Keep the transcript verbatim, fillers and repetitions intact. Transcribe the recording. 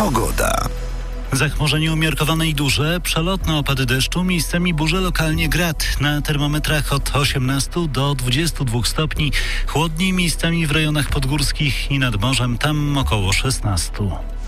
Pogoda. Zachmurzenie umiarkowane i duże, przelotne opady deszczu, miejscami burze, lokalnie grad. Na termometrach od osiemnastu do dwudziestu dwóch stopni. Chłodniej miejscami w rejonach podgórskich i nad morzem, tam około szesnastu.